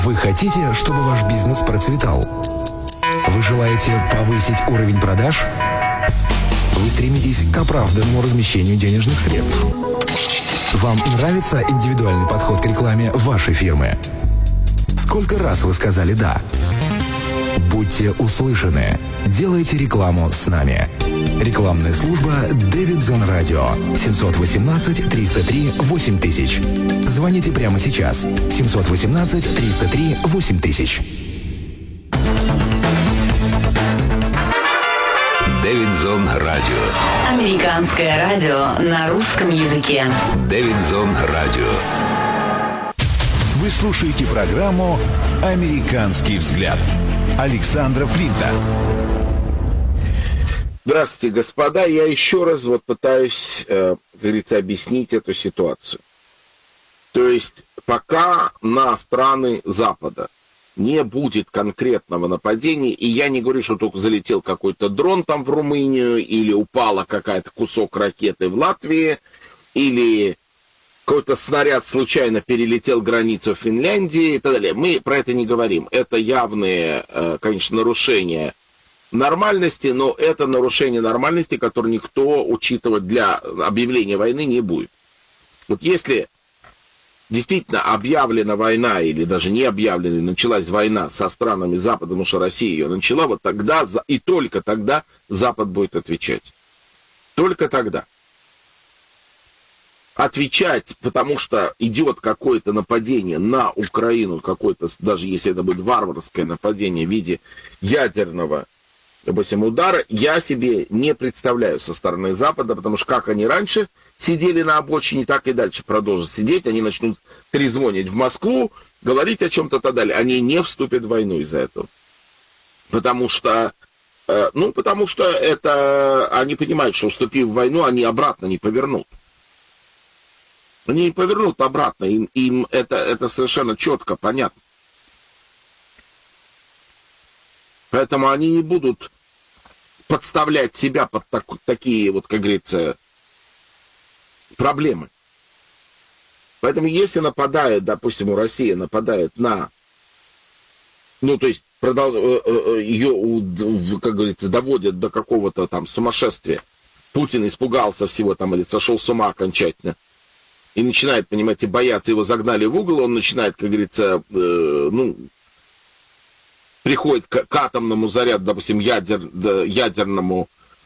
Вы хотите, чтобы ваш бизнес процветал? Вы желаете повысить уровень продаж? Вы стремитесь к оправданному размещению денежных средств? Вам нравится индивидуальный подход к рекламе вашей фирмы? Сколько раз вы сказали «да»? Будьте услышаны. Делайте рекламу с нами. Рекламная служба Davidson Radio 718-303-8000. Звоните прямо сейчас. 718-303-8000. Davidson Radio. Американское радио на русском языке. Davidson Radio. Вы слушаете программу «Американский взгляд» Александра Флинта. Здравствуйте, господа. Я еще раз пытаюсь, как говорится, объяснить эту ситуацию. То есть, пока на страны Запада не будет конкретного нападения, и я не говорю, что только залетел какой-то дрон там в Румынию, или упала какая-то кусок ракеты в Латвии, или какой-то снаряд случайно перелетел границу Финляндии и так далее. Мы про это не говорим. Это явные, конечно, нарушения нормальности, но это нарушение нормальности, которое никто учитывать для объявления войны не будет. Вот если действительно объявлена война, или даже не объявлена, началась война со странами Запада, потому что Россия ее начала, вот тогда и только тогда Запад будет отвечать. Только тогда. Отвечать, потому что идет какое-то нападение на Украину, какое-то, даже если это будет варварское нападение в виде ядерного, допустим, удара, я себе не представляю со стороны Запада, потому что как они раньше сидели на обочине, так и дальше продолжат сидеть, они начнут трезвонить в Москву, говорить о чем-то и так далее. Они не вступят в войну из-за этого. Потому что это они понимают, что вступив в войну, они обратно не повернут. Они не повернут обратно, им это совершенно четко понятно. Поэтому они не будут подставлять себя под такие, вот, как говорится, проблемы. Поэтому если нападает, допустим, Россия нападает на, то есть ее, как говорится, доводят до какого-то там сумасшествия. Путин испугался всего там или сошел с ума окончательно. И начинает, понимаете, бояться, его загнали в угол, он начинает, как говорится, приходит к атомному заряду, допустим, ядерному,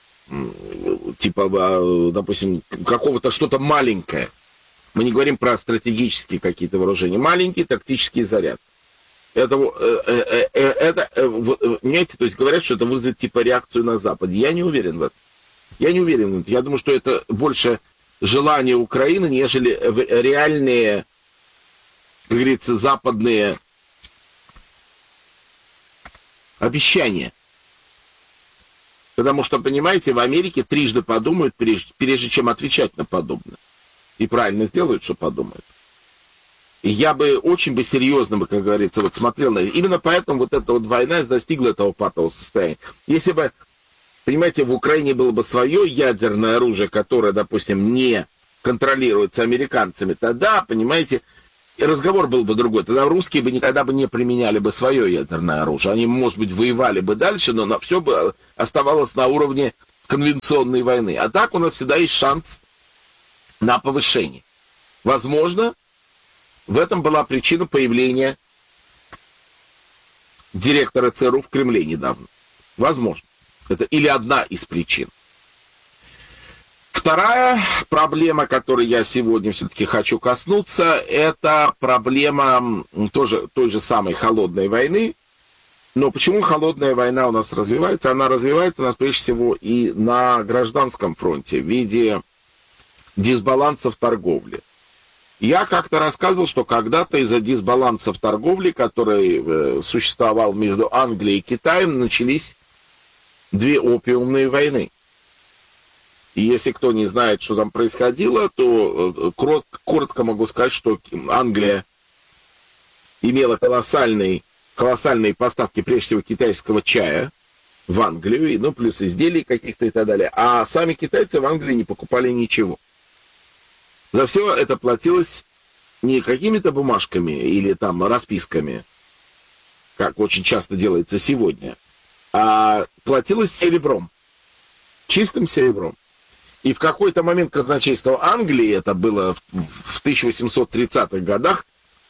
типа, допустим, какого-то что-то маленькое. Мы не говорим про стратегические какие-то вооружения. Маленький тактический заряд. Это, понимаете, то есть говорят, что это вызовет типа реакцию на Западе. Я не уверен в этом. Я думаю, что это больше желание Украины, нежели реальные, как говорится, западные обещания. Потому что, понимаете, в Америке трижды подумают, прежде чем отвечать на подобное. И правильно сделают, что подумают. И я бы очень серьезно, как говорится, смотрел на это. Именно поэтому вот эта война достигла этого патового состояния. Если бы, понимаете, в Украине было бы свое ядерное оружие, которое, допустим, не контролируется американцами, тогда, понимаете, разговор был бы другой. Тогда русские бы никогда бы не применяли бы свое ядерное оружие. Они, может быть, воевали бы дальше, но все бы оставалось на уровне конвенционной войны. А так у нас всегда есть шанс на повышение. Возможно, в этом была причина появления директора ЦРУ в Кремле недавно. Возможно. Это или одна из причин. Вторая проблема, которой я сегодня все-таки хочу коснуться, это проблема тоже той же самой холодной войны. Но почему холодная война у нас развивается? Она развивается у нас прежде всего и на гражданском фронте в виде дисбаланса в торговле. Я как-то рассказывал, что когда-то из-за дисбаланса в торговле, который существовал между Англией и Китаем, начались две опиумные войны. И если кто не знает, что там происходило, то коротко могу сказать, что Англия имела колоссальные поставки, прежде всего, китайского чая в Англию, плюс изделий каких-то и так далее. А сами китайцы в Англии не покупали ничего. За все это платилось не какими-то бумажками или там расписками, как очень часто делается сегодня, а платилось серебром, чистым серебром. И в какой-то момент казначейство Англии, это было в 1830-х годах,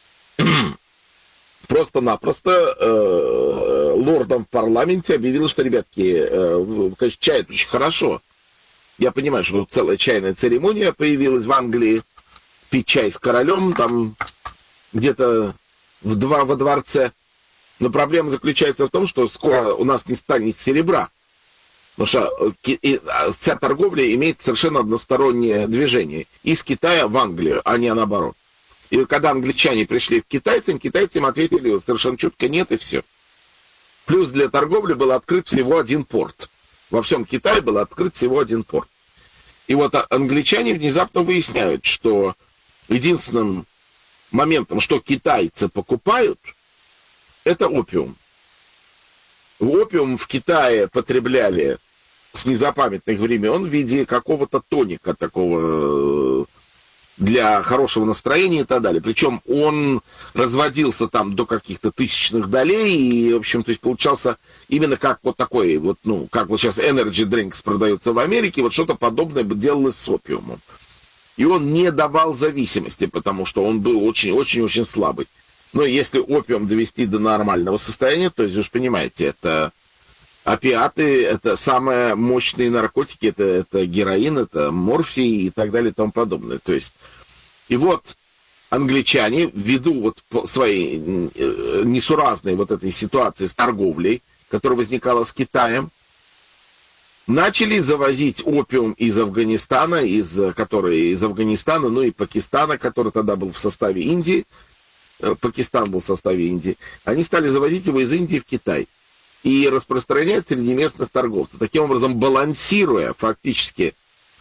просто-напросто лордом в парламенте объявило, что, ребятки, конечно, чай это очень хорошо. Я понимаю, что тут целая чайная церемония появилась в Англии, пить чай с королем, там где-то во дворце. Но проблема заключается в том, что скоро у нас не станет серебра. Потому что вся торговля имеет совершенно одностороннее движение. Из Китая в Англию, а не наоборот. И когда англичане пришли к китайцам ответили совершенно четко нет, и все. Плюс для торговли был открыт всего один порт. Во всем Китае был открыт всего один порт. И вот англичане внезапно выясняют, что единственным моментом, что китайцы покупают, это опиум. Опиум в Китае потребляли с незапамятных времен в виде какого-то тоника такого для хорошего настроения и так далее. Причем он разводился там до каких-то тысячных долей, и, в общем, то есть получался именно как вот такой, вот, ну, как вот сейчас Energy Drinks продается в Америке, вот что-то подобное делалось с опиумом. И он не давал зависимости, потому что он был очень-очень-очень слабый. Но если опиум довести до нормального состояния, то есть, вы же понимаете, это опиаты, это самые мощные наркотики, это героин, это морфий и так далее и тому подобное. То есть, и вот англичане, ввиду вот своей несуразной вот этой ситуации с торговлей, которая возникала с Китаем, начали завозить опиум из Афганистана, из Афганистана, ну и Пакистана, который тогда был в составе Индии. Пакистан был в составе Индии. Они стали завозить его из Индии в Китай и распространять среди местных торговцев, таким образом балансируя фактически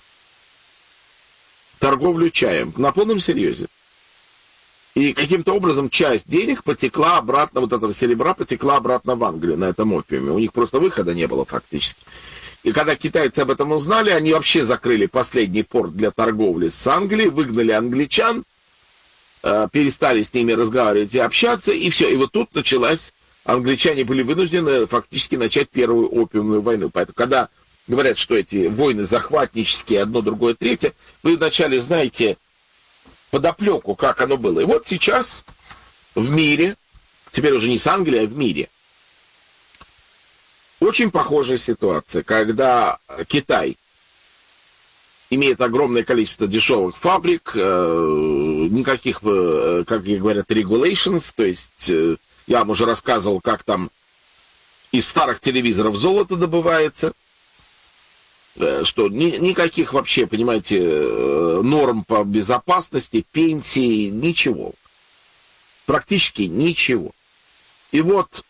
торговлю чаем на полном серьезе. И каким-то образом часть денег потекла обратно, вот этого серебра потекла обратно в Англию на этом опиуме. У них просто выхода не было фактически. И когда китайцы об этом узнали, они вообще закрыли последний порт для торговли с Англией, выгнали англичан, перестали с ними разговаривать и общаться, и все. И вот тут началась, англичане были вынуждены фактически начать первую опиумную войну. Поэтому, когда говорят, что эти войны захватнические, одно, другое, третье, вы вначале знаете подоплеку, как оно было. И вот сейчас в мире, теперь уже не с Англией, а в мире, очень похожая ситуация, когда Китай имеет огромное количество дешевых фабрик, никаких, как говорят, regulations, то есть я вам уже рассказывал, как там из старых телевизоров золото добывается, что никаких вообще, понимаете, норм по безопасности, пенсии, ничего. Практически ничего. И вот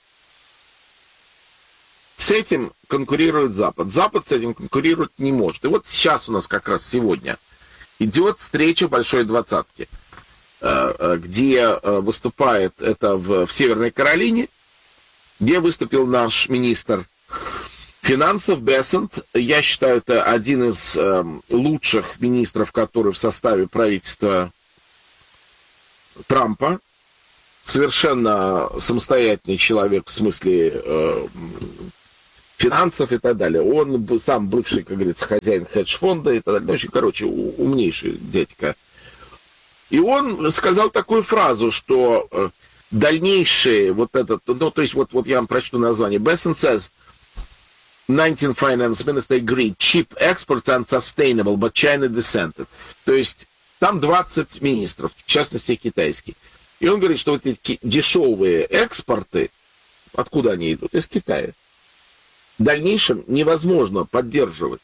с этим конкурирует Запад. Запад с этим конкурировать не может. И вот сейчас у нас как раз сегодня идет встреча Большой Двадцатки, где выступает, это в Северной Каролине, где выступил наш министр финансов Бессент. Я считаю, это один из лучших министров, который в составе правительства Трампа. Совершенно самостоятельный человек в смысле финансов и так далее. Он сам бывший, как говорится, хозяин хедж-фонда и так далее. Очень, короче, умнейший дядька. И он сказал такую фразу, что дальнейшие вот этот, ну, то есть вот я вам прочту название. Bessent says, 19 finance ministers agreed, cheap exports are unsustainable, but China dissented. То есть там 20 министров, в частности китайских. И он говорит, что вот эти дешевые экспорты, откуда они идут? Из Китая. В дальнейшем невозможно поддерживать.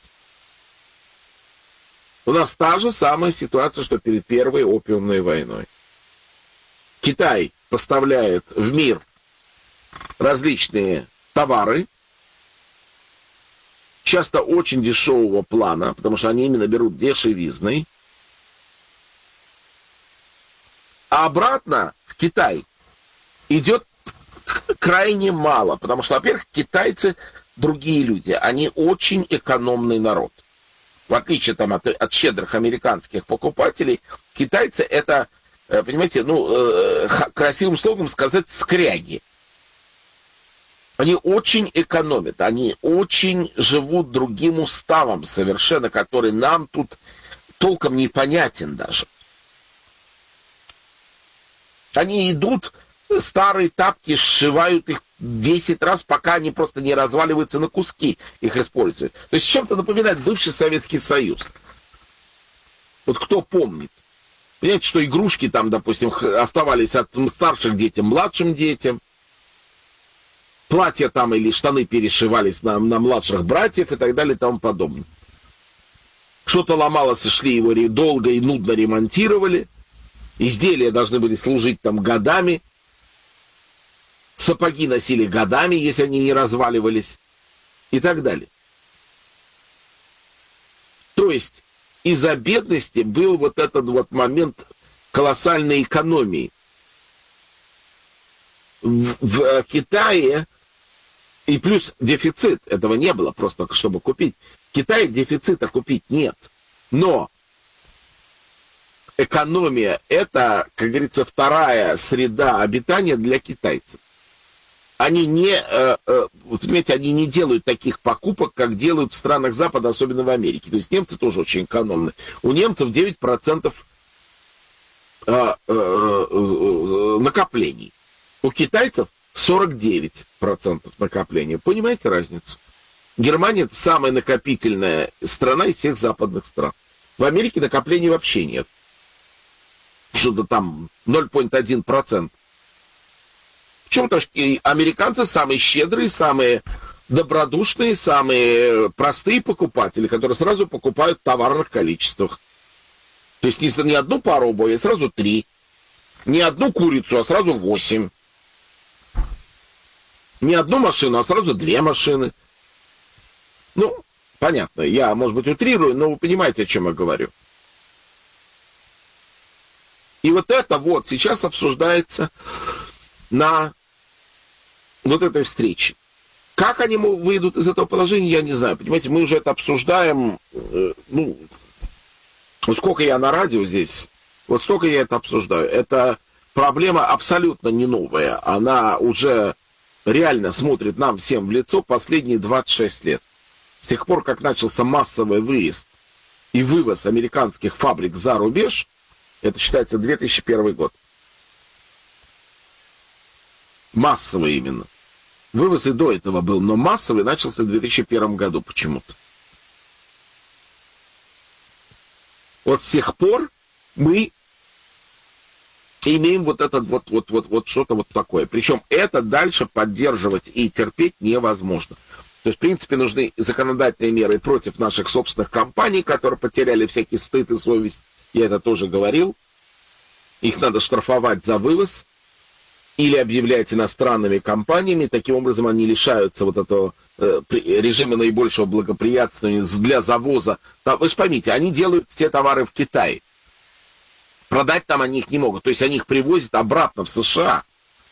У нас та же самая ситуация, что перед Первой опиумной войной. Китай поставляет в мир различные товары, часто очень дешевого плана, потому что они именно берут дешевизной, а обратно в Китай идет крайне мало, потому что, во-первых, китайцы другие люди, они очень экономный народ. В отличие там, от щедрых американских покупателей, китайцы это, понимаете, красивым слогом сказать, скряги. Они очень экономят, они очень живут другим уставом совершенно, который нам тут толком непонятен даже. Они идут, старые тапки, сшивают их 10 раз, пока они просто не разваливаются на куски, их используют. То есть чем-то напоминает бывший Советский Союз. Вот кто помнит. Понимаете, что игрушки там, допустим, оставались от старших детям, младшим детям. Платья там или штаны перешивались на младших братьев и так далее и тому подобное. Что-то ломалось, и шли его долго и нудно ремонтировали. Изделия должны были служить там годами. Сапоги носили годами, если они не разваливались. И так далее. То есть из-за бедности был вот этот вот момент колоссальной экономии. В Китае, и плюс дефицит, этого не было просто, чтобы купить. В Китае дефицита купить нет. Но экономия – это, как говорится, вторая среда обитания для китайцев. Они не, понимаете, они не делают таких покупок, как делают в странах Запада, особенно в Америке. То есть немцы тоже очень экономны. У немцев 9% накоплений. У китайцев 49% накопления. Понимаете разницу? Германия – это самая накопительная страна из всех западных стран. В Америке накоплений вообще нет. Что-то там 0,1%. Почему? Потому что американцы самые щедрые, самые добродушные, самые простые покупатели, которые сразу покупают в товарных количествах. То есть не одну пару обуви, а сразу 3. Не одну курицу, а сразу 8. Не одну машину, а сразу 2 машины. Ну, понятно, я, может быть, утрирую, но вы понимаете, о чем я говорю. И вот это вот сейчас обсуждается на вот этой встрече. Как они выйдут из этого положения, я не знаю. Понимаете, мы уже это обсуждаем, вот сколько я на радио здесь, вот столько я это обсуждаю. Это проблема абсолютно не новая. Она уже реально смотрит нам всем в лицо последние 26 лет. С тех пор, как начался массовый выезд и вывоз американских фабрик за рубеж, это считается 2001 год. Массовый именно. Вывоз и до этого был, но массовый начался в 2001 году почему-то. Вот с тех пор мы имеем вот этот вот что-то вот такое. Причем это дальше поддерживать и терпеть невозможно. То есть, в принципе, нужны законодательные меры против наших собственных компаний, которые потеряли всякий стыд и совесть. Я это тоже говорил. Их надо штрафовать за вывоз или объявлять иностранными компаниями. Таким образом, они лишаются вот этого режима наибольшего благоприятствования для завоза. Вы же поймите, они делают те товары в Китае. Продать там они их не могут. То есть они их привозят обратно в США.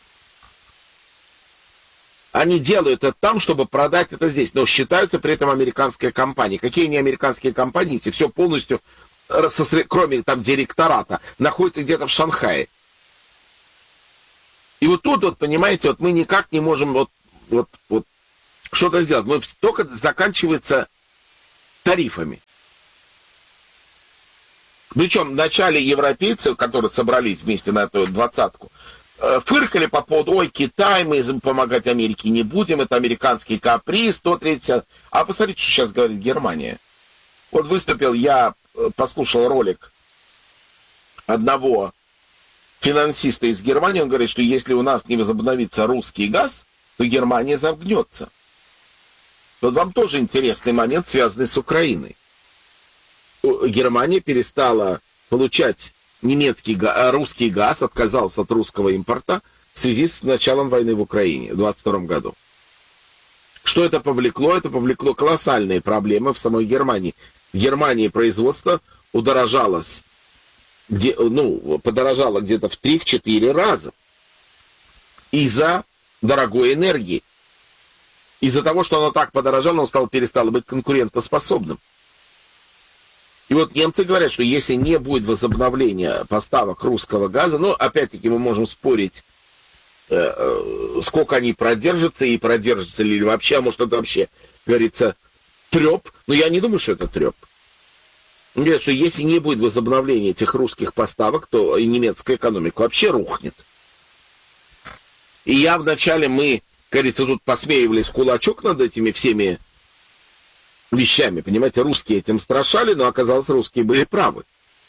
Они делают это там, чтобы продать это здесь. Но считаются при этом американские компании. Какие они американские компании, если все полностью, кроме там директората, находится где-то в Шанхае. И вот тут, вот, понимаете, вот мы никак не можем вот что-то сделать. Мы только заканчивается тарифами. Причем вначале европейцы, которые собрались вместе на эту 20-ку, фыркали по поводу, ой, Китай, мы помогать Америке не будем, это американский каприз, 130. А посмотрите, что сейчас говорит Германия. Вот выступил, я послушал ролик одного финансиста из Германии, он говорит, что если у нас не возобновится русский газ, то Германия загнется. Вот вам тоже интересный момент, связанный с Украиной. Германия перестала получать русский газ, отказался от русского импорта в связи с началом войны в Украине в 2022 году. Что это повлекло? Это повлекло колоссальные проблемы в самой Германии. В Германии производство подорожало где-то в 3-4 раза из-за дорогой энергии. Из-за того, что оно так подорожало, оно перестало быть конкурентоспособным. И вот немцы говорят, что если не будет возобновления поставок русского газа, опять-таки мы можем спорить, сколько они продержатся и продержатся ли вообще, а может это вообще, говорится, треп. Но я не думаю, что это треп. Говорят, что если не будет возобновления этих русских поставок, то и немецкая экономика вообще рухнет. И я вначале, мы, говорится, тут посмеивались в кулачок над этими всеми вещами, понимаете, русские этим страшали, но оказалось, русские были правы.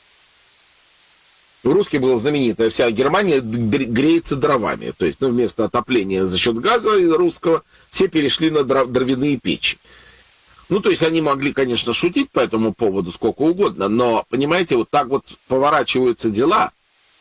У русских была знаменитая вся Германия греется дровами, то есть вместо отопления за счет газа русского все перешли на дровяные печи. То есть они могли, конечно, шутить по этому поводу сколько угодно, но, понимаете, вот так вот поворачиваются дела,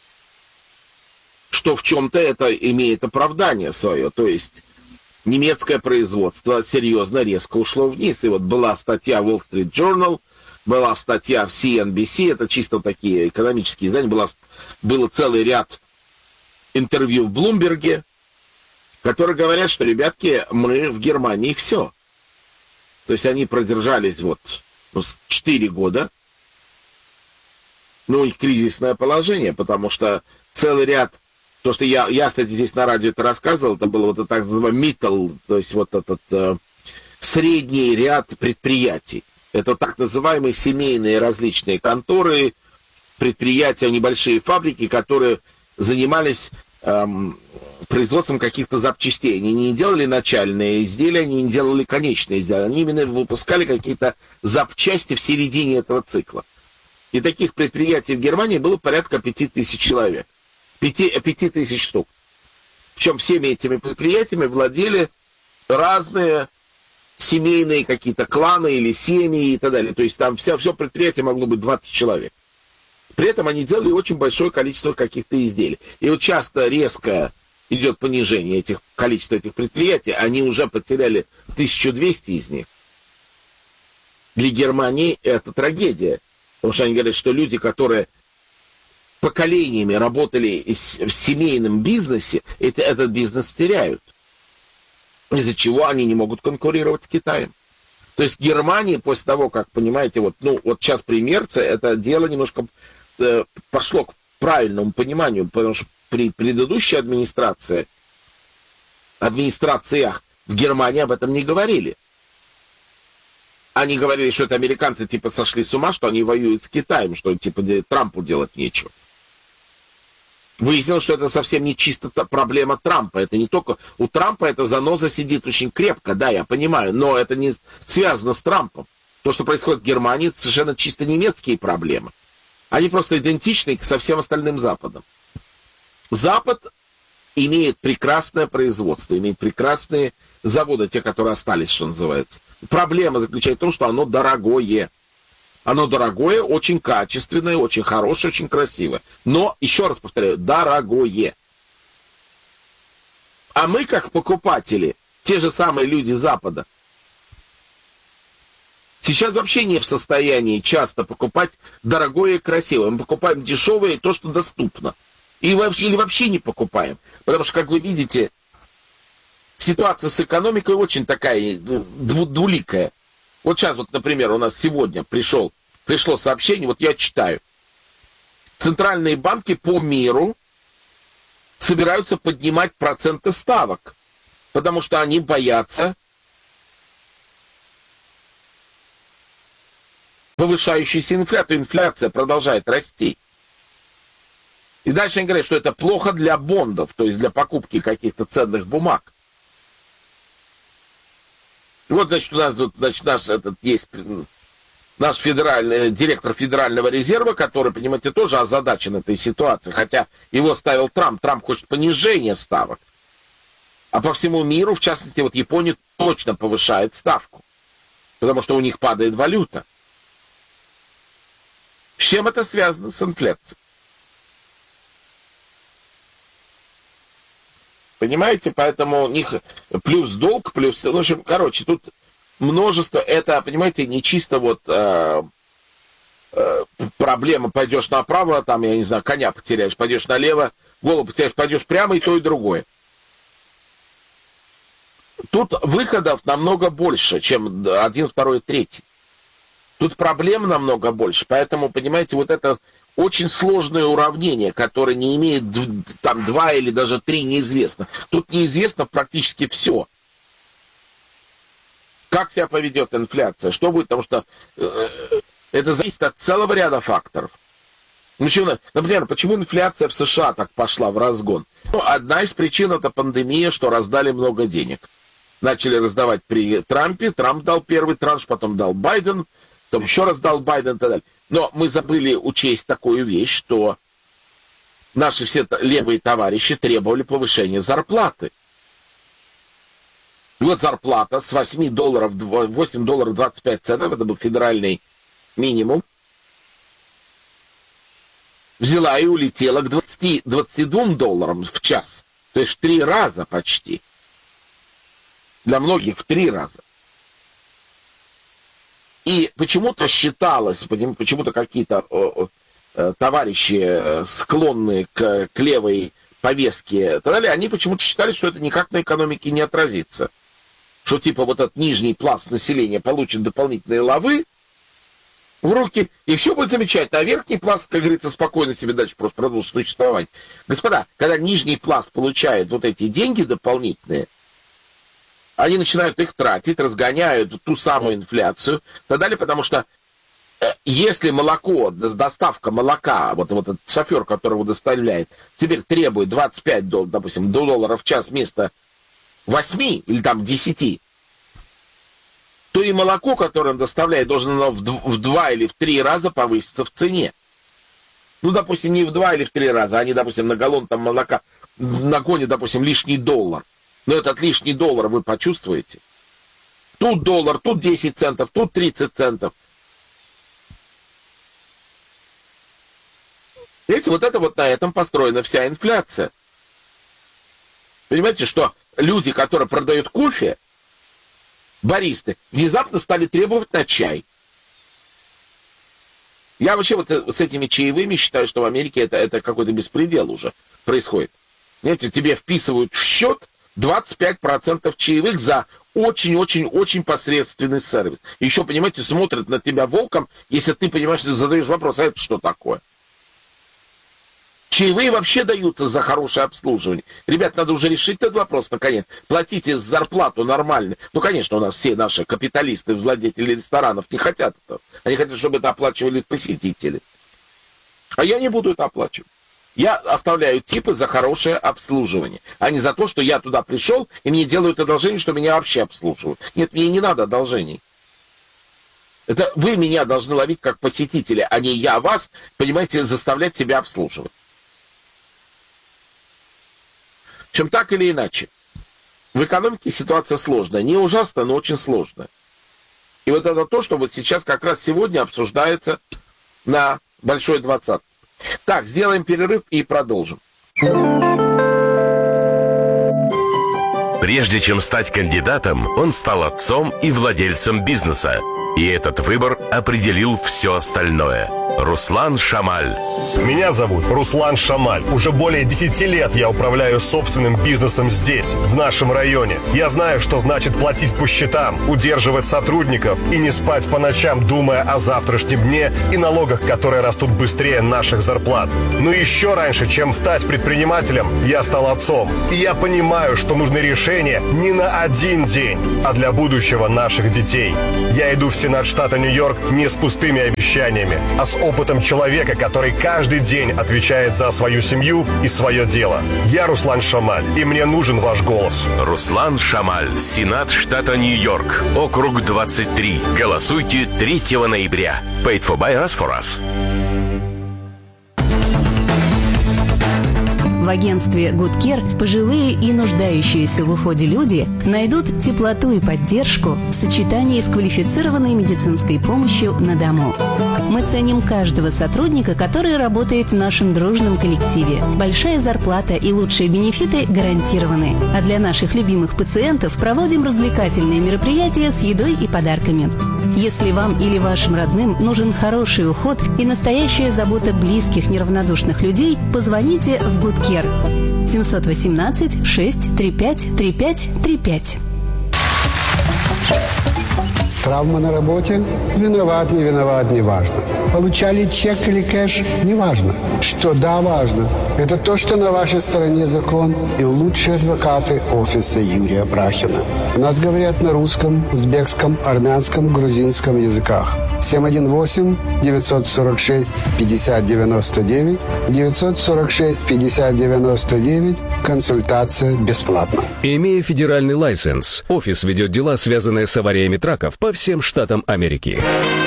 что в чем-то это имеет оправдание свое, то есть немецкое производство серьезно резко ушло вниз. И вот была статья Wall Street Journal, была статья в CNBC, это чисто такие экономические издания, было целый ряд интервью в Блумберге, которые говорят, что, ребятки, мы в Германии все. То есть они продержались 4 года. У них кризисное положение, потому что целый ряд. То, что я, кстати, здесь на радио это рассказывал, это было вот это так называемый middle, то есть вот этот средний ряд предприятий. Это так называемые семейные различные конторы, предприятия, небольшие фабрики, которые занимались производством каких-то запчастей. Они не делали начальные изделия, они не делали конечные изделия. Они именно выпускали какие-то запчасти в середине этого цикла. И таких предприятий в Германии было порядка 5000 человек. 5000 штук. Причем всеми этими предприятиями владели разные семейные какие-то кланы или семьи и так далее. То есть там все предприятие могло быть 20 человек. При этом они делали очень большое количество каких-то изделий. И вот часто резко идет понижение количества этих предприятий. Они уже потеряли 1200 из них. Для Германии это трагедия. Потому что они говорят, что люди, которые поколениями работали в семейном бизнесе, этот бизнес теряют. Из-за чего они не могут конкурировать с Китаем. То есть Германия после того, как, понимаете, вот сейчас при Мерце это дело немножко пошло к правильному пониманию, потому что при предыдущей администрациях в Германии об этом не говорили. Они говорили, что это американцы типа сошли с ума, что они воюют с Китаем, что типа Трампу делать нечего. Выяснилось, что это совсем не чисто проблема Трампа. Это не только... У Трампа эта заноза сидит очень крепко, да, я понимаю, но это не связано с Трампом. То, что происходит в Германии, это совершенно чисто немецкие проблемы. Они просто идентичны со всем остальным Западом. Запад имеет прекрасное производство, имеет прекрасные заводы, те, которые остались, что называется. Проблема заключается в том, что оно дорогое. Оно дорогое, очень качественное, очень хорошее, очень красивое. Но, еще раз повторяю, дорогое. А мы, как покупатели, те же самые люди Запада, сейчас вообще не в состоянии часто покупать дорогое и красивое. Мы покупаем дешевое и то, что доступно. Или вообще не покупаем. Потому что, как вы видите, ситуация с экономикой очень такая двуликая. Вот сейчас, например, у нас сегодня пришло сообщение, вот я читаю. Центральные банки по миру собираются поднимать проценты ставок, потому что они боятся повышающейся инфляции. Инфляция продолжает расти. И дальше они говорят, что это плохо для бондов, то есть для покупки каких-то ценных бумаг. И вот, значит, у нас, наш директор Федерального резерва, который, понимаете, тоже озадачен этой ситуацией, хотя его ставил Трамп. Трамп хочет понижения ставок. А по всему миру, в частности, вот Япония точно повышает ставку, потому что у них падает валюта. С чем это связано с инфляцией? Понимаете, поэтому у них плюс долг, плюс... В общем, тут множество... Это, понимаете, не чисто проблема, пойдешь направо, там, я не знаю, коня потеряешь, пойдешь налево, голову потеряешь, пойдешь прямо, и то, и другое. Тут выходов намного больше, чем 1, 2, 3. Тут проблем намного больше, поэтому, понимаете, вот это очень сложное уравнение, которое не имеет там 2 или даже 3 неизвестно. Тут неизвестно практически все. Как себя поведет инфляция, что будет, потому что это зависит от целого ряда факторов. Например, почему инфляция в США так пошла в разгон? Одна из причин — это пандемия, что раздали много денег. Начали раздавать при Трампе, Трамп дал первый транш, потом дал Байден, потом еще раз дал Байден и так далее. Но мы забыли учесть такую вещь, что наши все левые товарищи требовали повышения зарплаты. И вот зарплата с $8 $25, это был федеральный минимум, взяла и улетела к $22 в час. То есть в 3 раза почти. Для многих в 3 раза. И почему-то считалось, почему-то какие-то товарищи, склонные к левой повестке и так далее, они почему-то считали, что это никак на экономике не отразится. Что типа вот этот нижний пласт населения получит дополнительные лавы в руки, и все будет замечательно. А верхний пласт, как говорится, спокойно себе дальше просто продолжит существовать. Господа, когда нижний пласт получает вот эти деньги дополнительные, они начинают их тратить, разгоняют ту самую инфляцию и так далее, потому что если молоко, доставка молока, вот этот шофер, который его доставляет, теперь требует $25, допустим, долларов в час вместо 8 или там 10, то и молоко, которое он доставляет, должно в 2 или в 3 раза повыситься в цене. Ну, допустим, не в 2 или в 3 раза, они, допустим, на галлон там молока нагонят, допустим, лишний $1. Но этот лишний $1 вы почувствуете. Тут $1, тут 10 центов, тут 30 центов. Видите, вот на этом построена вся инфляция. Понимаете, что люди, которые продают кофе, баристы, внезапно стали требовать на чай. Я вообще вот с этими чаевыми считаю, что в Америке это какой-то беспредел уже происходит. Знаете, тебе вписывают в счет 25% чаевых за очень-очень-очень посредственный сервис. Еще, понимаете, смотрят на тебя волком, если ты, понимаешь, ты задаешь вопрос, а это что такое? Чаевые вообще даются за хорошее обслуживание. Ребят, надо уже решить этот вопрос, наконец. Платите зарплату нормально. Ну, конечно, у нас все наши капиталисты, владельцы ресторанов не хотят этого. Они хотят, чтобы это оплачивали посетители. А я не буду это оплачивать. Я оставляю типы за хорошее обслуживание, а не за то, что я туда пришел, и мне делают одолжение, что меня вообще обслуживают. Нет, мне не надо одолжений. Это вы меня должны ловить как посетителя, а не я вас, понимаете, заставлять себя обслуживать. В общем, так или иначе, в экономике ситуация сложная. Не ужасная, но очень сложная. И вот это то, что вот сейчас как раз сегодня обсуждается на Большой 20. Так, сделаем перерыв и продолжим. Прежде чем стать кандидатом, он стал отцом и владельцем бизнеса. И этот выбор определил все остальное. Руслан Шамаль. Меня зовут Руслан Шамаль. Уже более 10 лет я управляю собственным бизнесом здесь, в нашем районе. Я знаю, что значит платить по счетам, удерживать сотрудников и не спать по ночам, думая о завтрашнем дне и налогах, которые растут быстрее наших зарплат. Но еще раньше, чем стать предпринимателем, я стал отцом. И я понимаю, что нужны решения не на один день, а для будущего наших детей. Я иду в Сенат штата Нью-Йорк не с пустыми обещаниями, а с опытом человека, который каждый день отвечает за свою семью и свое дело. Я Руслан Шамаль, и мне нужен ваш голос. Руслан Шамаль, Сенат штата Нью-Йорк, округ 23. Голосуйте 3 ноября. Paid for by us for us. В агентстве Good Care пожилые и нуждающиеся в уходе люди найдут теплоту и поддержку в сочетании с квалифицированной медицинской помощью на дому. Мы ценим каждого сотрудника, который работает в нашем дружном коллективе. Большая зарплата и лучшие бенефиты гарантированы. А для наших любимых пациентов проводим развлекательные мероприятия с едой и подарками. Если вам или вашим родным нужен хороший уход и настоящая забота близких неравнодушных людей, позвоните в Good Care 718-635-3535. Травма на работе? Виноват, не виноват, не важно. Получали чек или кэш? Не важно. Что да, важно. Это то, что на вашей стороне закон и лучшие адвокаты офиса Юрия Брахина. У нас говорят на русском, узбекском, армянском, грузинском языках. 718-946-5099, 946-5099, консультация бесплатна. Имея федеральный лайсенс, офис ведет дела, связанные с авариями траков по всем штатам Америки.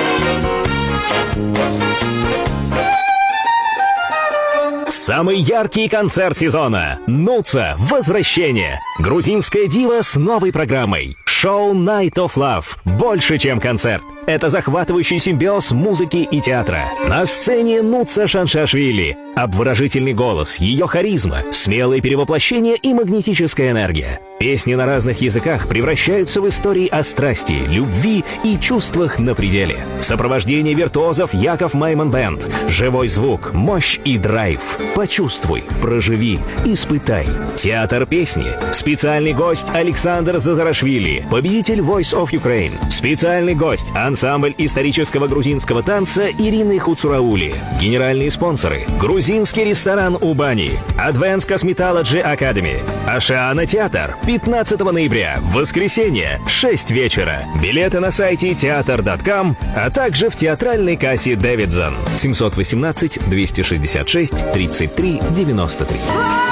Самый яркий концерт сезона. Нуца. Возвращение. Грузинская дива с новой программой. Шоу Night of Love. Больше, чем концерт. Это захватывающий симбиоз музыки и театра. На сцене Нуца Шаншашвили. Обворожительный голос, ее харизма, смелое перевоплощение и магнетическая энергия. Песни на разных языках превращаются в истории о страсти, любви и чувствах на пределе. В сопровождении виртуозов Яков Майман Бэнд. Живой звук, мощь и драйв. Почувствуй, проживи, испытай. Театр песни. Специальный гость Александр Зазарашвили, победитель Voice of Ukraine. Специальный гость ансамбль исторического грузинского танца Ирины Хуцураули. Генеральные спонсоры. Грузинский ресторан «Убани», Advanced Cosmetology Academy, Ашиана Театр, 15 ноября, воскресенье, 6 вечера. Билеты на сайте theater.com, а также в театральной кассе Davidson. 718-266-33-93.